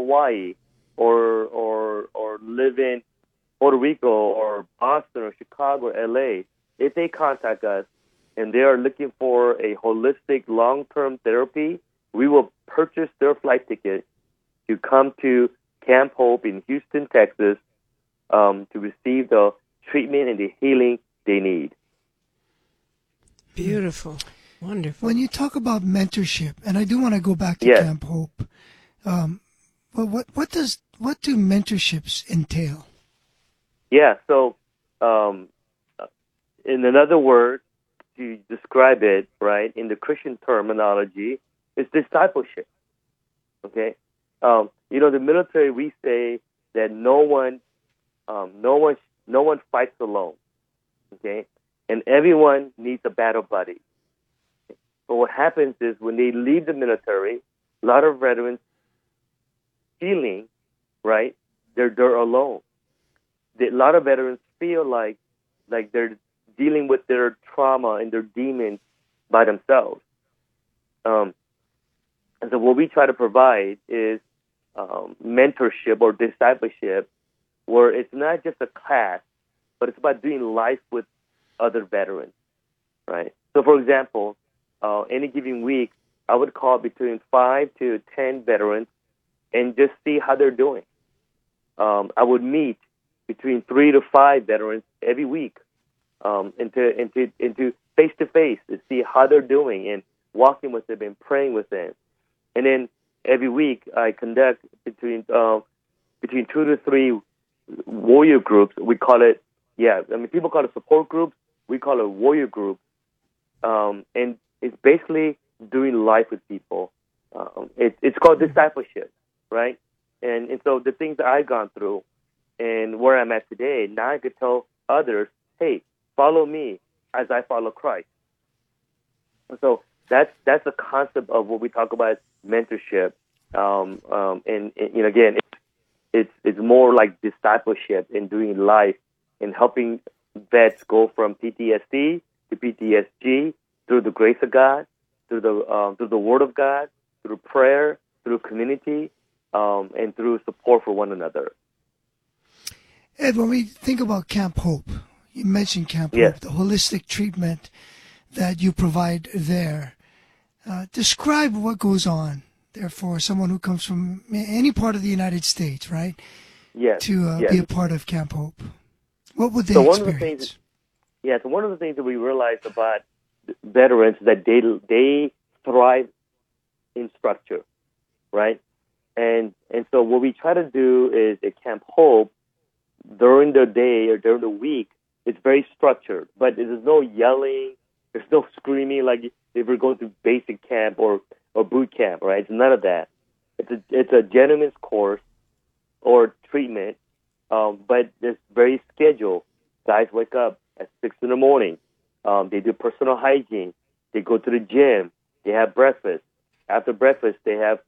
Hawaii or live in Puerto Rico or Boston or Chicago or LA, if they contact us and they are looking for a holistic long-term therapy, we will purchase their flight ticket to come to Camp Hope in Houston, Texas, to receive the treatment and the healing they need. Beautiful. Wonderful. When you talk about mentorship, and I do want to go back to Yes. Camp Hope, what do mentorships entail? Yeah, so in another word to describe it, right, in the Christian terminology, it's discipleship. Okay? The military, we say that no one fights alone. Okay? And everyone needs a battle buddy. But what happens is when they leave the military, a lot of veterans feeling, right, they're alone. A lot of veterans feel like they're dealing with their trauma and their demons by themselves. And so what we try to provide is mentorship or discipleship, where it's not just a class, but it's about doing life with other veterans, right? So, for example, any given week, I would call between 5 to 10 veterans and just see how they're doing. I would meet between 3 to 5 veterans every week into face-to-face to see how they're doing and walking with them and praying with them. And then every week I conduct between 2 to 3 warrior groups. We call it, people call it support groups. We call it warrior groups. And it's basically doing life with people. It's called discipleship, right? And so the things that I've gone through and where I'm at today, now I could tell others, hey, follow me as I follow Christ. And so that's the concept of what we talk about as mentorship. And again, it's more like discipleship and doing life and helping vets go from PTSD to PTSD through the grace of God, through the Word of God, through prayer, through community, and through support for one another. Ed, when we think about Camp Hope, you mentioned Camp Yes. Hope, the holistic treatment that you provide there. Describe what goes on there for someone who comes from any part of the United States, right? Yes. To yes. be a part of Camp Hope. What would they So experience? So one of the things that we realized about veterans is that they thrive in structure, right? And so what we try to do is at Camp Hope, during the day or during the week, it's very structured, but there's no yelling, there's no screaming like if we're going to basic camp or boot camp, right? It's none of that. It's a gentleman's course or treatment, but it's very scheduled. Guys wake up at 6 in the morning. They do personal hygiene. They go to the gym. They have breakfast. After breakfast, they have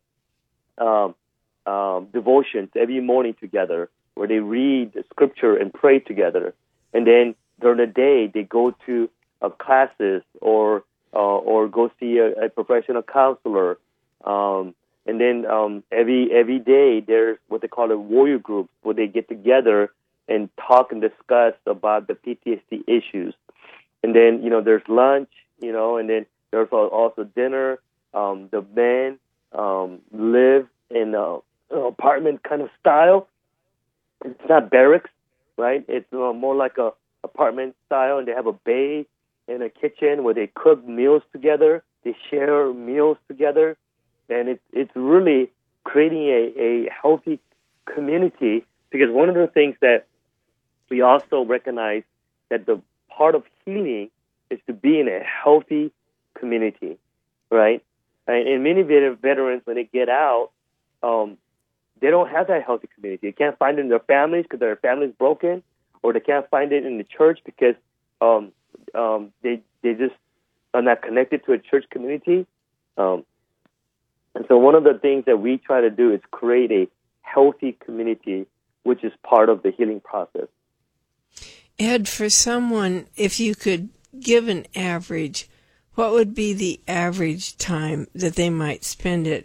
devotions every morning together, where they read the scripture and pray together. And then during the day, they go to classes or go see a professional counselor. And then every day, there's what they call a warrior group, where they get together and talk and discuss about the PTSD issues. And then, there's lunch, and then there's also dinner. The men live in an apartment kind of style. It's not barracks, right? It's more like a apartment style, and they have a bay and a kitchen where they cook meals together. They share meals together, and it's really creating a healthy community. Because one of the things that we also recognize that the part of healing is to be in a healthy community, right? And many veterans, when they get out, they don't have that healthy community. They can't find it in their families because their family's broken, or they can't find it in the church because they just are not connected to a church community. And so one of the things that we try to do is create a healthy community, which is part of the healing process. Ed, for someone, if you could give an average, what would be the average time that they might spend at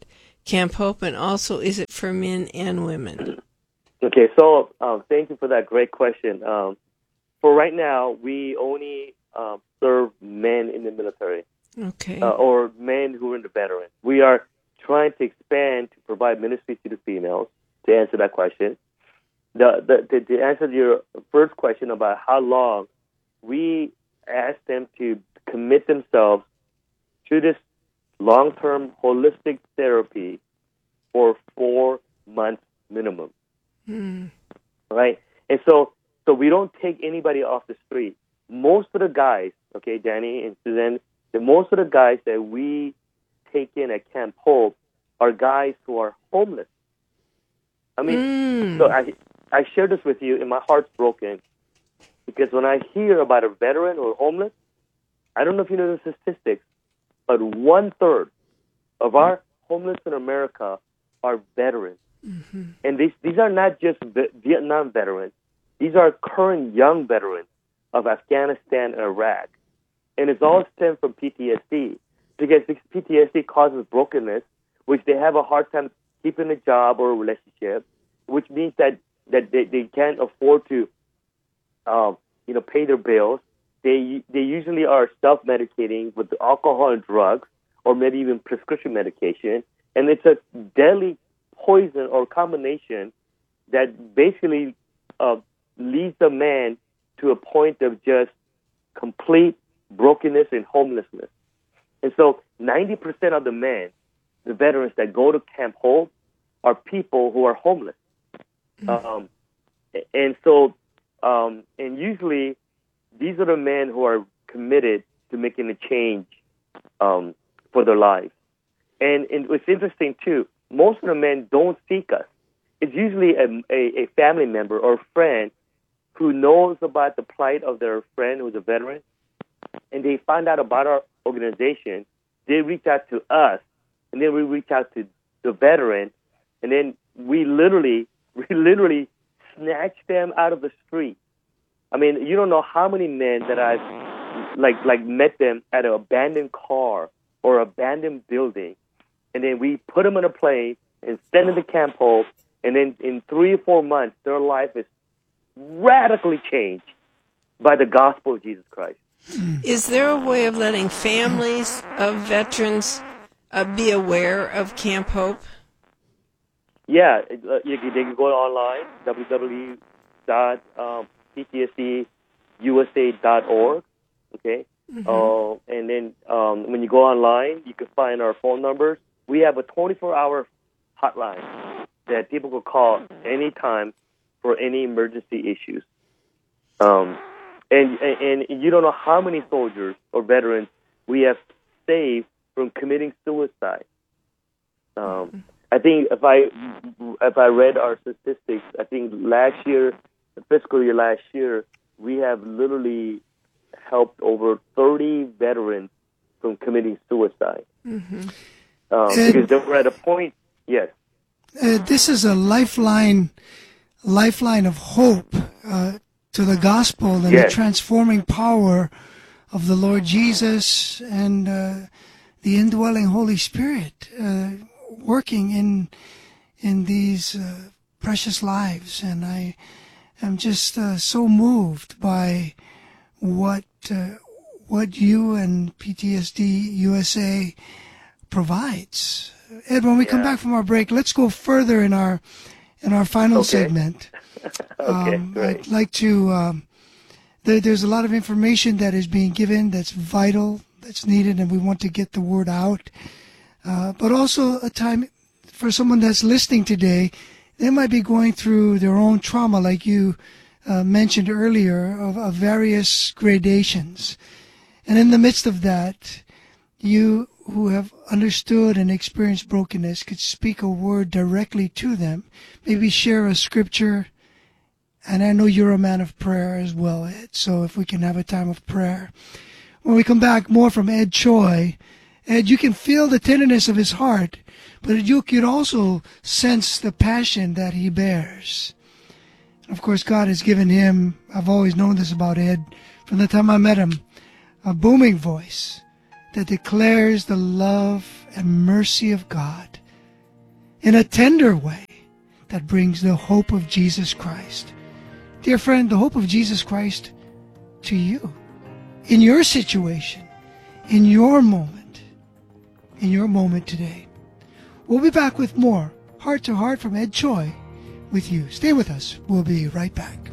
Camp Hope, and also is it for men and women? Okay, so thank you for that great question. For right now, we only serve men in the military. Okay. Or men who are in the veterans. We are trying to expand to provide ministry to the females, to answer that question. To answer your first question about how long, we ask them to commit themselves to this long-term holistic therapy for 4 months minimum. Right? And so we don't take anybody off the street. Most of the guys, okay, Danny and Suzanne, most of the guys that we take in at Camp Hope are guys who are homeless. I mean, so I share this with you, and my heart's broken because when I hear about a veteran or homeless, I don't know if you know the statistics, but 1/3 of our homeless in America are veterans. And these are not just Vietnam veterans. These are current young veterans of Afghanistan and Iraq. And it's all stemmed from PTSD, because this PTSD causes brokenness, which they have a hard time keeping a job or a relationship, which means that they can't afford to, pay their bills. They usually are self-medicating with alcohol and drugs, or maybe even prescription medication, and it's a deadly poison or combination that basically leads the man to a point of just complete brokenness and homelessness. And so 90% of the men, the veterans that go to Camp Hope, are people who are homeless. And usually these are the men who are committed to making a change for their lives. And what's interesting, too, most of the men don't seek us. It's usually a family member or friend who knows about the plight of their friend who's a veteran, and they find out about our organization. They reach out to us, and then we reach out to the veteran, and then we literally snatch them out of the street. I mean, you don't know how many men that I've met them at an abandoned car or abandoned building, and then we put them on a plane and send them to Camp Hope, and then in 3 or 4 months, their life is radically changed by the gospel of Jesus Christ. Is there a way of letting families of veterans be aware of Camp Hope? Yeah, they can go online, www.ptsdusa.org, okay? And then when you go online, you can find our phone numbers. We have a 24-hour hotline that people can call anytime for any emergency issues. And you don't know how many soldiers or veterans we have saved from committing suicide. I think if I read our statistics, I think last year, the fiscal year last year, we have literally helped over 30 veterans from committing suicide. Because they were at a point, yes. This is a lifeline of hope to the gospel and the transforming power of the Lord Jesus and the indwelling Holy Spirit working in these precious lives. And I am just so moved by what you and PTSD USA provides. Ed, when we come back from our break, let's go further in our final segment. Great. I'd like to. There's a lot of information that is being given that's vital, that's needed, and we want to get the word out. But also a time for someone that's listening today, they might be going through their own trauma, like you mentioned earlier, of various gradations. And in the midst of that, you who have understood and experienced brokenness could speak a word directly to them, maybe share a scripture. And I know you're a man of prayer as well, Ed, so if we can have a time of prayer. When we come back, more from Ed Choi. Ed, you can feel the tenderness of his heart, but you could also sense the passion that he bears. Of course, God has given him, I've always known this about Ed, from the time I met him, a booming voice that declares the love and mercy of God in a tender way that brings the hope of Jesus Christ. Dear friend, the hope of Jesus Christ to you, in your situation, in your moment today. We'll be back with more Heart to Heart from Ed Choi with you. Stay with us. We'll be right back.